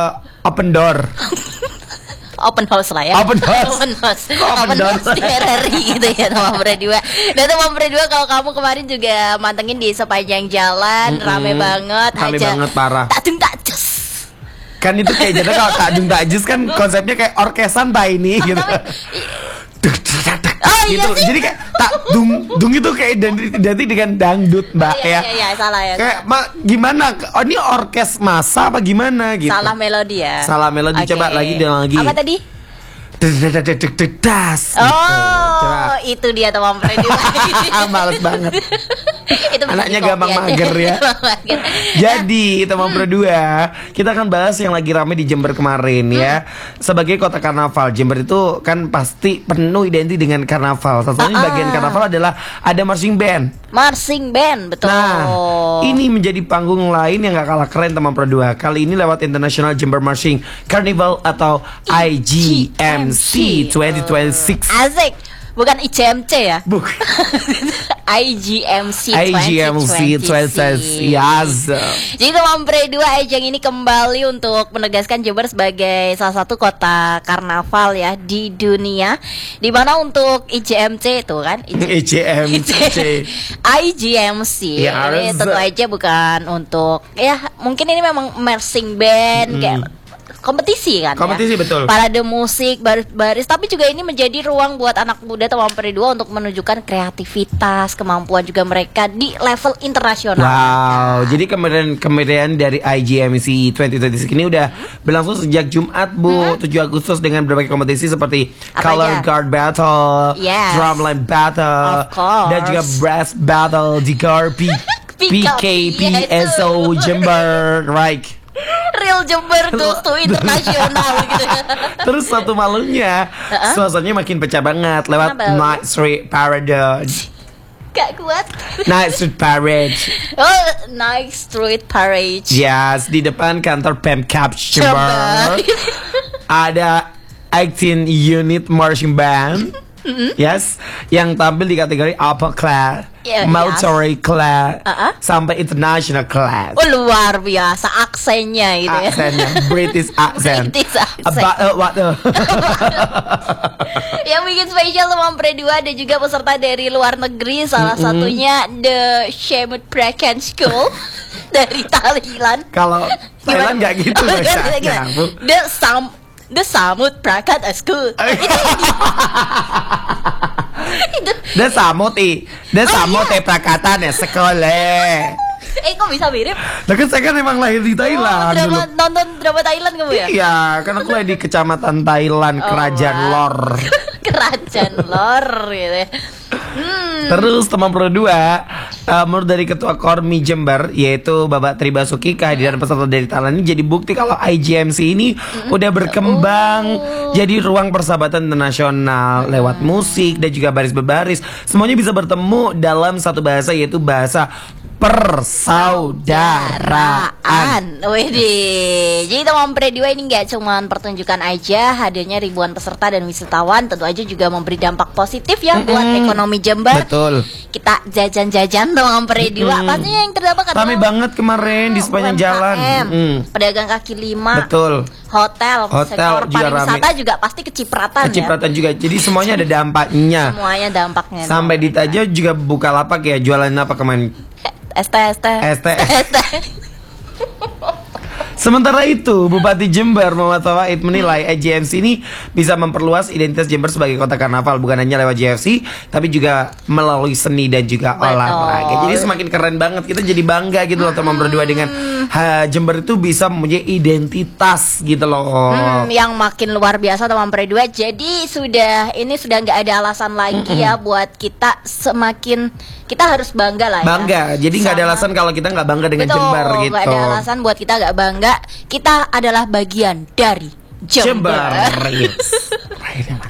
open door. Open house lah ya. Open house. Open house. Open Open door. house di RRI gitu ya teman berdua. Dan teman berdua kalau kamu kemarin juga mantengin di sepanjang jalan rame banget Rame aja. banget, parah. Tak dung tak jos. Kan itu kayak jadi kalau tak dung tak jus kan konsepnya kayak orkesan ini gitu. Oh, iya gitu. sih. Jadi kayak tak dung itu kayak identik dengan dangdut, Mbak, ya. Iya, salah ya. Kayak gimana? Oh, ini orkes massa apa gimana gitu? Salah melodi ya. Salah melodi. Oke. Coba lagi dan lagi. Apa tadi? Das. Oh, Coba. itu dia teman berdua. Males banget. Itu bisa Anaknya di-copy gampang aja. mager ya. Mager. Jadi teman berdua, kita akan bahas yang lagi rame di Jember kemarin ya. Sebagai kota karnaval, Jember itu kan pasti penuh identik dengan karnaval. Salah satunya bagian karnaval adalah ada marching band. Marching band, betul. Nah, ini menjadi panggung lain yang gak kalah keren teman berdua. Kali ini lewat International Jember Marching Carnival atau IGMC 2026. Asik. Bukan ICMC ya? Bukan. IGMC 2026. Yes. Jadi teman berdua, ajang ini kembali untuk menegaskan Jember sebagai salah satu kota karnaval ya di dunia. Di mana untuk IGMC itu kan IGMC. IGMC Ya, ini harus. tentu aja bukan untuk ya mungkin ini memang marching band kayak kompetisi kan Kompetisi, ya? betul. Parade musik, baris, tapi juga ini menjadi ruang buat anak muda teman berdua untuk menunjukkan kreativitas, kemampuan juga mereka di level internasional. Wow, jadi kemeriahan dari IGMC 2026 ini udah berlangsung sejak Jumat, Bu, 7 Agustus dengan berbagai kompetisi seperti Apa Color aja? Guard Battle, Yes. Drumline Battle, Of course. dan juga Brass Battle di GARP, PKPSO Jember, right? Real Jember tuh internasional gitu. Terus satu malamnya suasananya makin pecah banget lewat Kenapa? Night Street Parade. Gak kuat. Night Street Parade. Oh, Night Street Parade. Yes, di depan kantor Pemkap Jember Jember. ada 18 unit marching band. Yes, yang tampil di kategori upper class, Yeah, military class, Uh-uh. sampai international class. Oh, luar biasa aksennya gitu ya. Aksennya British accent. British accent. What Yang bikin spesial teman berdua ada juga peserta dari luar negeri, salah satunya The Shemut Prakan School dari Thailand. Kalau Thailand nggak gitu Gimana? bahasanya, Bu. The Samut Prakan School. Itu Dan samot prakatan ya sekolah. kok bisa mirip? Nah kan saya kan emang lahir di Thailand dulu. Nonton drama Thailand kamu ya? Iya, kan aku lahir di kecamatan Thailand, Kerajaan wow. Lor. Kerajaan lor gitu ya. Terus teman berdua, menurut dari Ketua Kormi Jember yaitu Bapak Tri Basuki, kehadiran peserta dari Thailand ini jadi bukti kalau IGMC ini udah berkembang jadi ruang persahabatan internasional lewat musik dan juga baris berbaris. Semuanya bisa bertemu dalam satu bahasa yaitu bahasa persaudaraan. Widih. Jadi teman berdua ini nggak cuma pertunjukan aja, hadirnya ribuan peserta dan wisatawan tentu aja juga memberi dampak positif ya buat ekonomi Jember. Betul. Kita jajan-jajan teman berdua. Pastinya yang terdampak adalah Rame banget kemarin di sepanjang jalan. pedagang kaki lima, Betul. hotel sektor juga pariwisata juga pasti kecipratan ya. Kecipratan juga. Jadi semuanya ada dampaknya. Semuanya dampaknya. Sampai Ditaja juga buka lapak ya, jualan apa kemarin? ST. Sementara itu, Bupati Jember Muhammad Fawaid menilai IGMC ini bisa memperluas identitas Jember sebagai kota karnaval, bukan hanya lewat JFC, tapi juga melalui seni dan juga Betul. olahraga. Jadi semakin keren banget, kita jadi bangga gitu loh teman berdua dengan Jember itu bisa mempunyai identitas gitu loh. Yang makin luar biasa teman berdua. Jadi ini sudah nggak ada alasan lagi ya buat kita kita harus bangga lah ya. Bangga, jadi nggak ada Sama- alasan kalau kita nggak bangga dengan Betul, Jember gitu. nggak ada alasan buat kita nggak bangga. Kita adalah bagian dari Jember. Yes. Right,